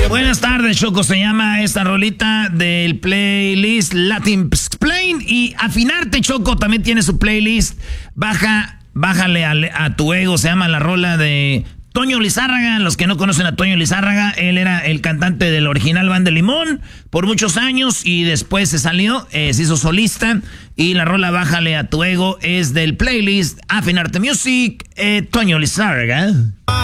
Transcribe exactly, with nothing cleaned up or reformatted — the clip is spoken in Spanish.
Buenas tardes, Choco. Se llama esta rolita del playlist Latin Explain. Y Afinarte, Choco, también tiene su playlist. Baja, bájale a, a tu ego. Se llama la rola de Toño Lizárraga. Los que no conocen a Toño Lizárraga, él era el cantante del original Banda Limón por muchos años y después se salió, eh, se hizo solista. Y la rola Bájale a tu ego es del playlist Afinarte Music, eh, Toño Lizárraga.